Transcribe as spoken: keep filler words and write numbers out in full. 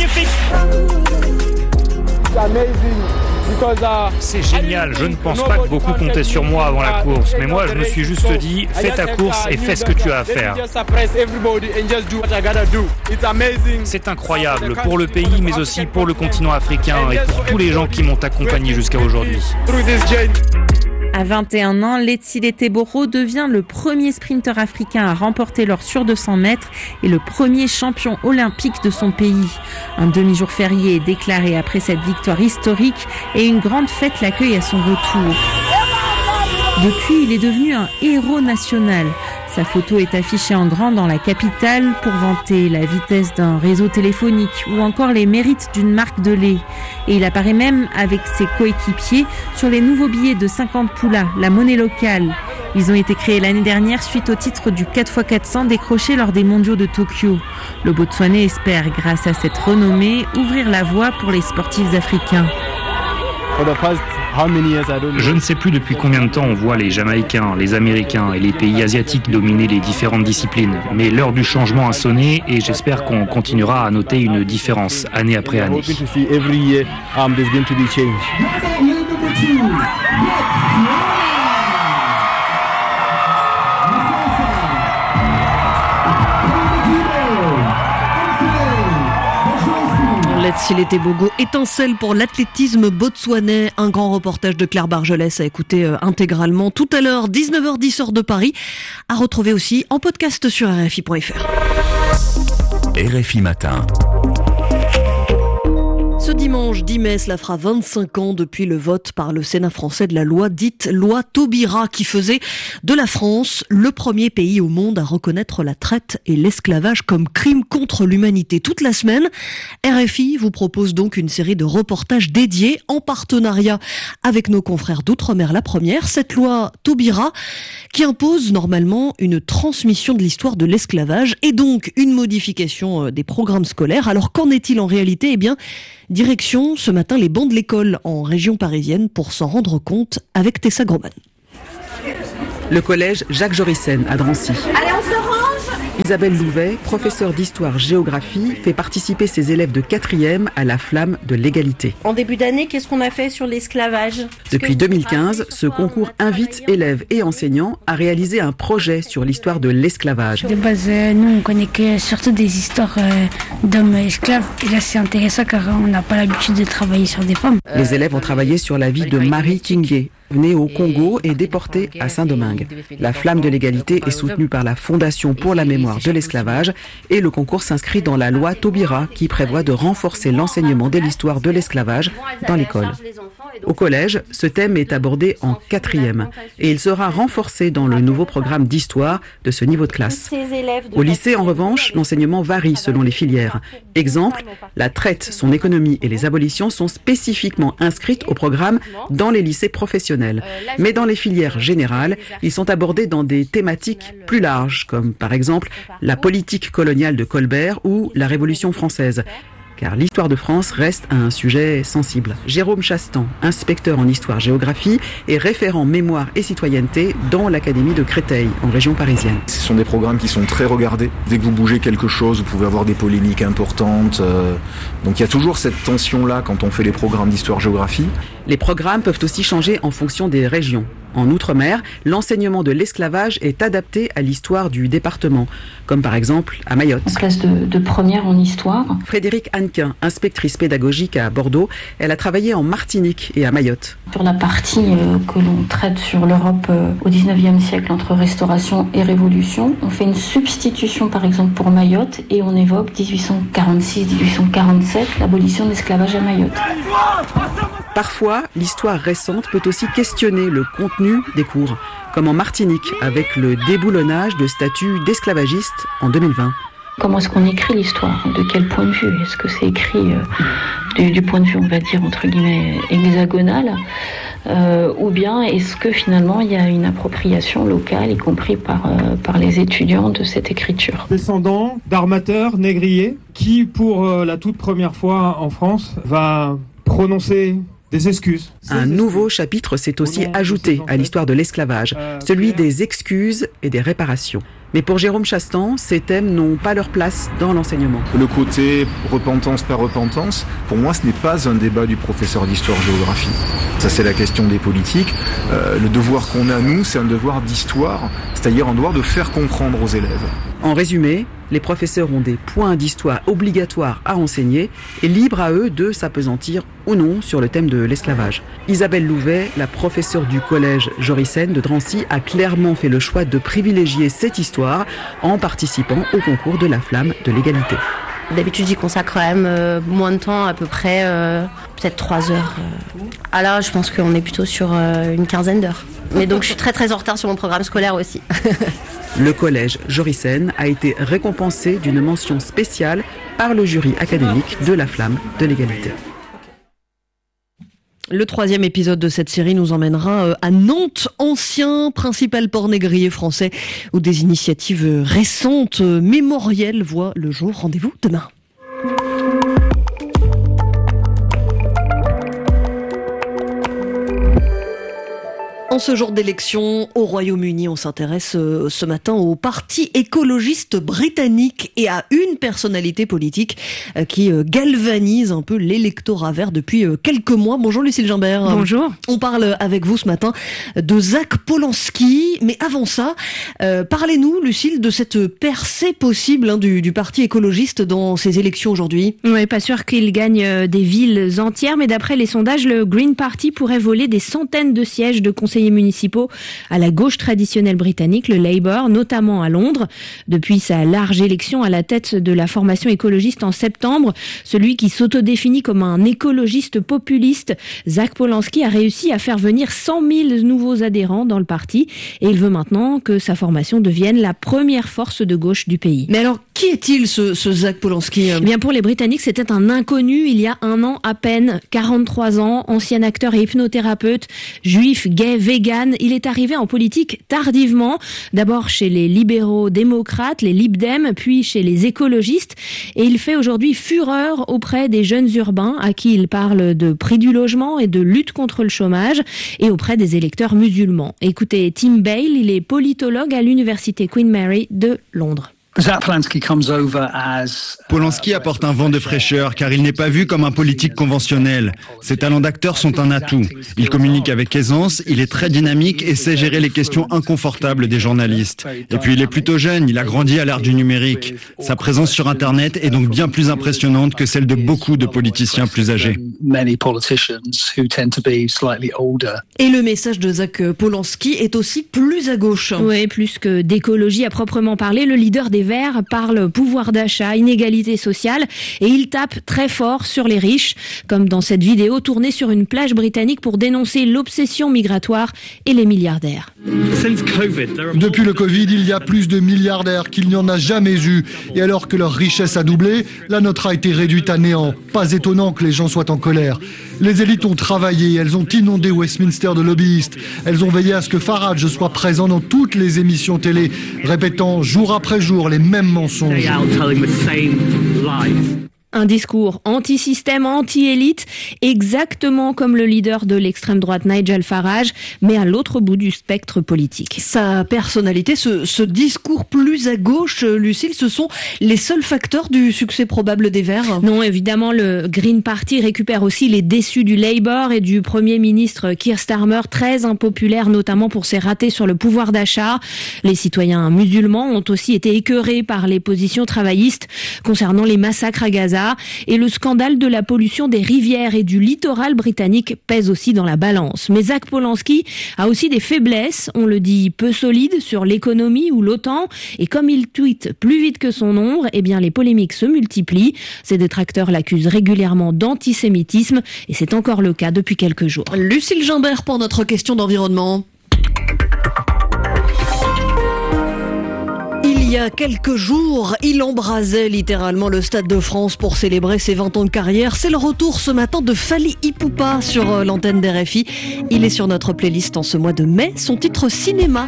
magnifique. C'est génial, je ne pense pas que beaucoup comptaient sur moi avant la course, mais moi je me suis juste dit, fais ta course et fais ce que tu as à faire. C'est incroyable pour le pays, mais aussi pour le continent africain et pour tous les gens qui m'ont accompagné jusqu'à aujourd'hui. À vingt et un ans, Letsile Teboro devient le premier sprinter africain à remporter l'or sur deux cents mètres et le premier champion olympique de son pays. Un demi-jour férié est déclaré après cette victoire historique et une grande fête l'accueille à son retour. Depuis, il est devenu un héros national. Sa photo est affichée en grand dans la capitale pour vanter la vitesse d'un réseau téléphonique ou encore les mérites d'une marque de lait. Et il apparaît même avec ses coéquipiers sur les nouveaux billets de cinquante poulas, la monnaie locale. Ils ont été créés l'année dernière suite au titre du quatre fois quatre cents décroché lors des mondiaux de Tokyo. Le Botswanais espère, grâce à cette renommée, ouvrir la voie pour les sportifs africains. Je ne sais plus depuis combien de temps on voit les Jamaïcains, les Américains et les pays asiatiques dominer les différentes disciplines. Mais l'heure du changement a sonné et j'espère qu'on continuera à noter une différence année après année. Letsile Teboro étincelle pour l'athlétisme botswanais. Un grand reportage de Claire Bargelès à écouter euh, intégralement tout à l'heure, dix-neuf heures dix heure de Paris, à retrouver aussi en podcast sur R F I point F R. R F I Matin. Ce dimanche dix mai, cela fera vingt-cinq ans depuis le vote par le Sénat français de la loi dite loi Taubira, qui faisait de la France le premier pays au monde à reconnaître la traite et l'esclavage comme crime contre l'humanité. Toute la semaine, R F I vous propose donc une série de reportages dédiés en partenariat avec nos confrères d'Outre-mer. La première, cette loi Taubira qui impose normalement une transmission de l'histoire de l'esclavage et donc une modification des programmes scolaires. Alors qu'en est-il en réalité ? Eh bien, direction ce matin les bancs de l'école en région parisienne pour s'en rendre compte avec Tessa Groman. Le collège Jacques Jorissen à Drancy. Allez, on se range. Isabelle Louvet, professeure d'histoire-géographie, fait participer ses élèves de quatrième à la flamme de l'égalité. En début d'année, qu'est-ce qu'on a fait sur l'esclavage ? Depuis deux mille quinze, ce concours invite élèves et enseignants à réaliser un projet sur l'histoire de l'esclavage. De base, euh, nous, on connaît que surtout des histoires euh, d'hommes esclaves. Et là, c'est intéressant car on n'a pas l'habitude de travailler sur des femmes. Les élèves ont travaillé sur la vie de Marie Kingé, née au Congo et déportée à Saint-Domingue. La flamme de l'égalité est soutenue par la Fondation pour la mémoire de l'esclavage et le concours s'inscrit dans la loi Taubira qui prévoit de renforcer l'enseignement de l'histoire de l'esclavage dans l'école. Au collège, ce thème est abordé en quatrième et il sera renforcé dans le nouveau programme d'histoire de ce niveau de classe. Au lycée, en revanche, l'enseignement varie selon les filières. Exemple, la traite, son économie et les abolitions sont spécifiquement inscrites au programme dans les lycées professionnels. Mais dans les filières générales, ils sont abordés dans des thématiques plus larges, comme par exemple la politique coloniale de Colbert ou la Révolution française. Car l'histoire de France reste un sujet sensible. Jérôme Chastan, inspecteur en histoire-géographie et référent mémoire et citoyenneté dans l'Académie de Créteil, en région parisienne. Ce sont des programmes qui sont très regardés. Dès que vous bougez quelque chose, vous pouvez avoir des polémiques importantes. Donc il y a toujours cette tension-là quand on fait les programmes d'histoire-géographie. Les programmes peuvent aussi changer en fonction des régions. En Outre-mer, l'enseignement de l'esclavage est adapté à l'histoire du département, comme par exemple à Mayotte. En classe de, de première en histoire. Frédéric Hannequin, inspectrice pédagogique à Bordeaux, elle a travaillé en Martinique et à Mayotte. Sur la partie euh, que l'on traite sur l'Europe euh, au dix-neuvième siècle entre Restauration et Révolution, on fait une substitution par exemple pour Mayotte et on évoque dix-huit cent quarante-six dix-huit cent quarante-sept, l'abolition de l'esclavage à Mayotte. Parfois, l'histoire récente peut aussi questionner le contenu des cours, comme en Martinique avec le déboulonnage de statuts d'esclavagistes en deux mille vingt. Comment est-ce qu'on écrit l'histoire ? De quel point de vue ? Est-ce que c'est écrit euh, du, du point de vue, on va dire, entre guillemets, hexagonal euh, ou bien est-ce que finalement il y a une appropriation locale, y compris par, euh, par les étudiants de cette écriture ? Descendant d'armateurs négriers qui, pour euh, la toute première fois en France, va prononcer des excuses. Un nouveau chapitre s'est aussi ajouté à l'histoire de l'esclavage, celui des excuses et des réparations. Mais pour Jérôme Chastan, ces thèmes n'ont pas leur place dans l'enseignement. Le côté repentance par repentance, pour moi, ce n'est pas un débat du professeur d'histoire-géographie. Ça, c'est la question des politiques. Euh, le devoir qu'on a, nous, c'est un devoir d'histoire, c'est-à-dire un devoir de faire comprendre aux élèves. En résumé, les professeurs ont des points d'histoire obligatoires à enseigner et libre à eux de s'appesantir ou non sur le thème de l'esclavage. Isabelle Louvet, la professeure du collège Jorissen de Drancy, a clairement fait le choix de privilégier cette histoire en participant au concours de la flamme de l'égalité. D'habitude, j'y consacre quand même euh, moins de temps, à peu près euh, peut-être trois heures. Euh. Ah là, je pense qu'on est plutôt sur euh, une quinzaine d'heures. Mais donc, je suis très très en retard sur mon programme scolaire aussi. Le collège Jorissen a été récompensé d'une mention spéciale par le jury académique de la flamme de l'égalité. Le troisième épisode de cette série nous emmènera à Nantes, ancien principal port négrier français, où des initiatives récentes, mémorielles, voient le jour. Rendez-vous demain. En ce jour d'élection au Royaume-Uni, on s'intéresse euh, ce matin au parti écologiste britannique et à une personnalité politique euh, qui euh, galvanise un peu l'électorat vert depuis euh, quelques mois. Bonjour Lucille Gimbert. Bonjour. On parle avec vous ce matin de Zach Polanski, mais avant ça, euh, parlez-nous Lucille de cette percée possible hein, du, du parti écologiste dans ces élections aujourd'hui. Oui, pas sûr qu'il gagne euh, des villes entières, mais d'après les sondages, le Green Party pourrait voler des centaines de sièges de conseillers municipaux à la gauche traditionnelle britannique, le Labour, notamment à Londres. Depuis sa large élection à la tête de la formation écologiste en septembre, celui qui s'autodéfinit comme un écologiste populiste, Zach Polanski, a réussi à faire venir cent mille nouveaux adhérents dans le parti et il veut maintenant que sa formation devienne la première force de gauche du pays. Mais alors, qui est-il ce, ce Zach Polanski ? Eh bien, pour les Britanniques, c'était un inconnu il y a un an à peine, quarante-trois ans, ancien acteur et hypnothérapeute, juif, gay, vegan. Il est arrivé en politique tardivement, d'abord chez les libéraux démocrates, les Lib Dem, puis chez les écologistes, et il fait aujourd'hui fureur auprès des jeunes urbains à qui il parle de prix du logement et de lutte contre le chômage, et auprès des électeurs musulmans. Écoutez, Tim Bale, il est politologue à l'université Queen Mary de Londres. Polanski apporte un vent de fraîcheur car il n'est pas vu comme un politique conventionnel. Ses talents d'acteur sont un atout. Il communique avec aisance, il est très dynamique et sait gérer les questions inconfortables des journalistes. Et puis il est plutôt jeune, il a grandi à l'ère du numérique. Sa présence sur Internet est donc bien plus impressionnante que celle de beaucoup de politiciens plus âgés. Et le message de Zach Polanski est aussi plus à gauche. Oui, plus que d'écologie à proprement parler, le leader des Verts parle pouvoir d'achat, inégalité sociale et il tape très fort sur les riches, comme dans cette vidéo tournée sur une plage britannique pour dénoncer l'obsession migratoire et les milliardaires. Depuis le Covid, il y a plus de milliardaires qu'il n'y en a jamais eu. Et alors que leur richesse a doublé, la nôtre a été réduite à néant. Pas étonnant que les gens soient en colère. Les élites ont travaillé, elles ont inondé Westminster de lobbyistes. Elles ont veillé à ce que Farage soit présent dans toutes les émissions télé, répétant jour après jour les mêmes mensonges. Un discours anti-système, anti-élite, exactement comme le leader de l'extrême droite Nigel Farage, mais à l'autre bout du spectre politique. Sa personnalité, ce, ce discours plus à gauche, Lucille, ce sont les seuls facteurs du succès probable des Verts ? Non, évidemment, le Green Party récupère aussi les déçus du Labour et du Premier ministre Keir Starmer, très impopulaire notamment pour ses ratés sur le pouvoir d'achat. Les citoyens musulmans ont aussi été écœurés par les positions travaillistes concernant les massacres à Gaza. Et le scandale de la pollution des rivières et du littoral britannique pèse aussi dans la balance. Mais Zach Polanski a aussi des faiblesses, on le dit peu solides, sur l'économie ou l'OTAN. Et comme il tweete plus vite que son ombre, eh bien les polémiques se multiplient. Ses détracteurs l'accusent régulièrement d'antisémitisme et c'est encore le cas depuis quelques jours. Lucille Gimbert pour notre question d'environnement. Il y a quelques jours, il embrasait littéralement le Stade de France pour célébrer ses vingt ans de carrière. C'est le retour ce matin de Fally Ipupa sur l'antenne d'R F I. Il est sur notre playlist en ce mois de mai. Son titre cinéma